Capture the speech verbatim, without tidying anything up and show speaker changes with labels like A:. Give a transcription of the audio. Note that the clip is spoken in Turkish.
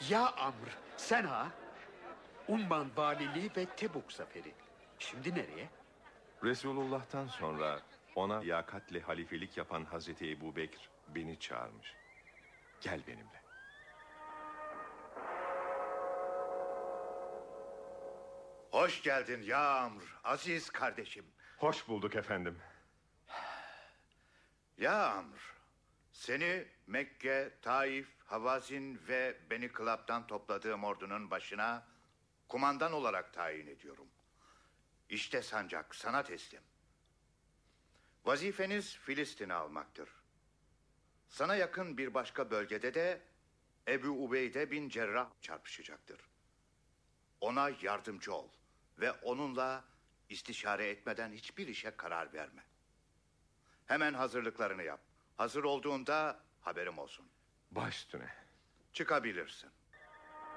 A: Ya Amr, sen ha? Umman valiliği ve Tebuk zaferi. Şimdi nereye?
B: Resulullah'tan sonra ona liyakatle halifelik yapan Hazreti Ebu Bekir beni çağırmış. Gel benimle.
C: Hoş geldin ya Amr, aziz kardeşim.
B: Hoş bulduk efendim.
C: Ya Amr, seni Mekke, Taif, Havazin ve Beni Kılab'dan topladığım ordunun başına kumandan olarak tayin ediyorum. İşte sancak sana teslim. Vazifeniz Filistin'i almaktır. Sana yakın bir başka bölgede de Ebu Ubeyde bin Cerrah çarpışacaktır. Ona yardımcı ol ve onunla istişare etmeden hiçbir işe karar verme. Hemen hazırlıklarını yap. Hazır olduğunda haberim olsun.
B: Baş üstüne.
C: Çıkabilirsin.